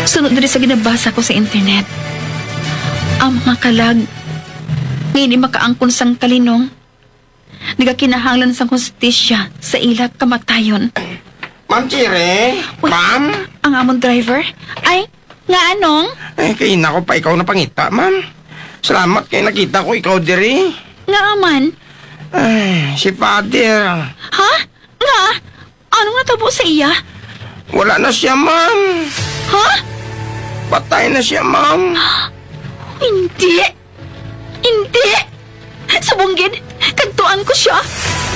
Sunod na rin sa ginabasa ko sa internet. Ang mga kalag, ngayon makaangkon sang kalinong, nagakinahanglan sang hustisya sa ilag kamatayon. Ma'am Chire? Ma'am? Ang amon driver? Ay, nga anong? Ay, kay nako pa ikaw na pangita, ma'am. Salamat kay nakita ko ikaw diri. Nga aman? Ay, si Father. Ha? Nga? Anong natabo sa iya? Wala na siya, ma'am. Ha? Patay na siya, ma'am. Hindi! Hindi! Subunggid, kagtuan ko siya.